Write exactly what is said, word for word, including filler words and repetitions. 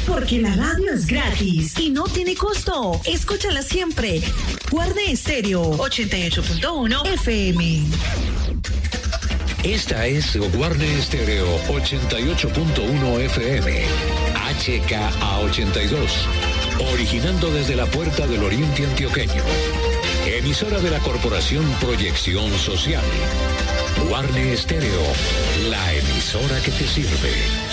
Porque la radio es gratis y no tiene costo. Escúchala siempre. Guarne Estéreo ochenta y ocho punto uno F M. Esta es Guarne Estéreo ochenta y ocho punto uno F M. H K A ochenta y dos. Originando desde la Puerta del Oriente Antioqueño. Emisora de la Corporación Proyección Social. Guarne Estéreo, la emisora que te sirve.